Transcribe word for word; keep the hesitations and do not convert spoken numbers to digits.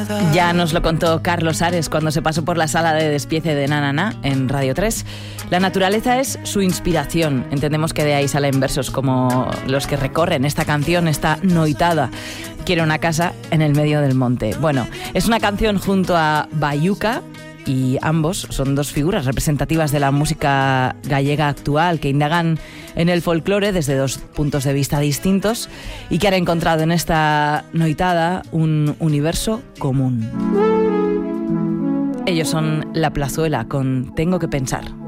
Ya nos lo contó Carlos Ares cuando se pasó por la sala de despiece de Na Na Na en Radio tres. La naturaleza es su inspiración. Entendemos que de ahí salen versos como los que recorren esta canción, esta noitada. Quiere una casa en el medio del monte. Bueno, es una canción junto a Bayuca, y ambos son dos figuras representativas de la música gallega actual que indagan en el folclore desde dos puntos de vista distintos y que han encontrado en esta noitada un universo común. Ellos son La Plazuela con Tengo que pensar.